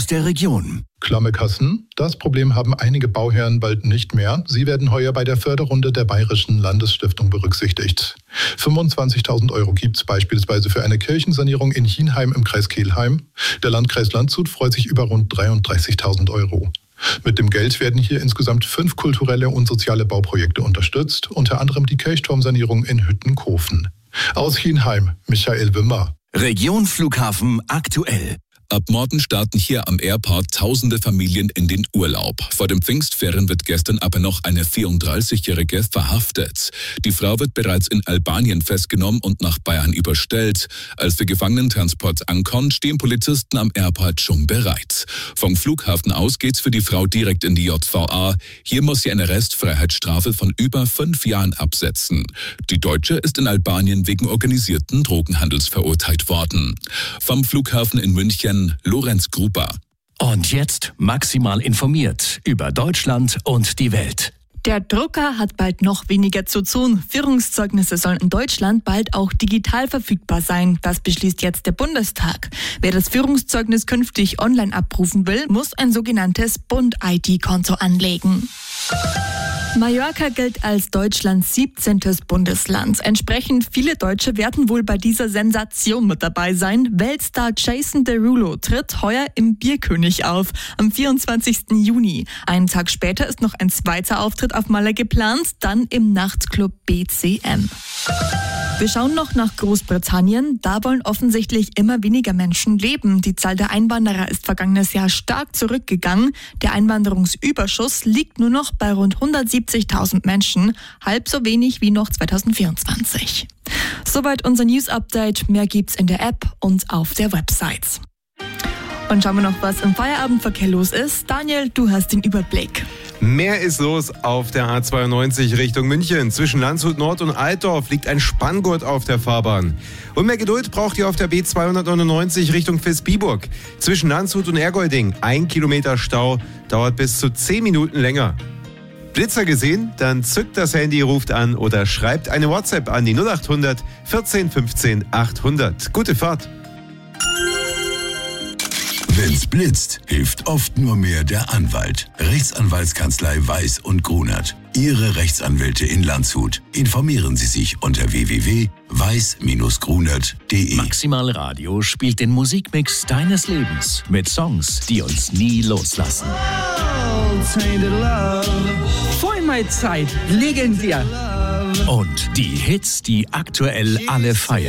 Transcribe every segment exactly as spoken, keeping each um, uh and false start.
aus der Region. Klammekassen. Das Problem haben einige Bauherren bald nicht mehr. Sie werden heuer bei der Förderrunde der Bayerischen Landesstiftung berücksichtigt. fünfundzwanzigtausend Euro gibt es beispielsweise für eine Kirchensanierung in Hienheim im Kreis Kelheim. Der Landkreis Landshut freut sich über rund dreiunddreißigtausend Euro. Mit dem Geld werden hier insgesamt fünf kulturelle und soziale Bauprojekte unterstützt, unter anderem die Kirchturmsanierung in Hüttenkofen. Aus Hienheim, Michael Wimmer. Region Flughafen aktuell. Ab morgen starten hier am Airport tausende Familien in den Urlaub. Vor den Pfingstferien wird gestern aber noch eine vierunddreißigjährige verhaftet. Die Frau wird bereits in Albanien festgenommen und nach Bayern überstellt. Als der Gefangenentransport ankommt, stehen Polizisten am Airport schon bereit. Vom Flughafen aus geht's für die Frau direkt in die J V A. Hier muss sie eine Restfreiheitsstrafe von über fünf Jahren absetzen. Die Deutsche ist in Albanien wegen organisierten Drogenhandels verurteilt worden. Vom Flughafen in München Lorenz Gruber. Und jetzt maximal informiert über Deutschland und die Welt. Der Drucker hat bald noch weniger zu tun. Führungszeugnisse sollen in Deutschland bald auch digital verfügbar sein. Das beschließt jetzt der Bundestag. Wer das Führungszeugnis künftig online abrufen will, muss ein sogenanntes Bund-I D-Konto anlegen. Mallorca gilt als Deutschlands siebzehntes Bundesland. Entsprechend viele Deutsche werden wohl bei dieser Sensation mit dabei sein. Weltstar Jason Derulo tritt heuer im Bierkönig auf, am vierundzwanzigsten Juni. Einen Tag später ist noch ein zweiter Auftritt auf Malle geplant, dann im Nachtclub B C M. Wir schauen noch nach Großbritannien. Da wollen offensichtlich immer weniger Menschen leben. Die Zahl der Einwanderer ist vergangenes Jahr stark zurückgegangen. Der Einwanderungsüberschuss liegt nur noch bei rund hundertsiebzigtausend Menschen, halb so wenig wie noch zweitausendvierundzwanzig. Soweit unser News-Update. Mehr gibt's in der App und auf der Website. Und schauen wir noch, was im Feierabendverkehr los ist. Daniel, du hast den Überblick. Mehr ist los auf der A zweiundneunzig Richtung München. Zwischen Landshut Nord und Altdorf liegt ein Spanngurt auf der Fahrbahn. Und mehr Geduld braucht ihr auf der B zweihundertneunundneunzig Richtung Vilsbiburg. Zwischen Landshut und Ergolding ein Kilometer Stau, dauert bis zu zehn Minuten länger. Blitzer gesehen? Dann zückt das Handy, ruft an oder schreibt eine WhatsApp an die null acht hundert vierzehn fünfzehn achthundert. Gute Fahrt! Wenn's blitzt, hilft oft nur mehr der Anwalt. Rechtsanwaltskanzlei Weiß und Grunert. Ihre Rechtsanwälte in Landshut. Informieren Sie sich unter w w w punkt weiß Bindestrich grunert punkt de. Maximal Radio spielt den Musikmix deines Lebens mit Songs, die uns nie loslassen. Vor meiner Zeit, legendär. Und die Hits, die aktuell alle feiern.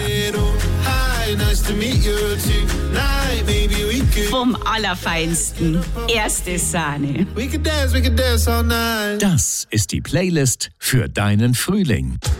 Vom Allerfeinsten. Erste Sahne. Das ist die Playlist für deinen Frühling.